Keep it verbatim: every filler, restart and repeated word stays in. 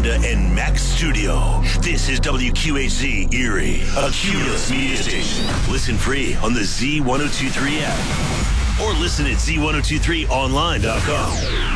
Amanda and Max Studio. This is W Q H Z Erie, a Cumulus media station. Listen free on the Z ten twenty-three app or listen at Z ten twenty-three online dot com.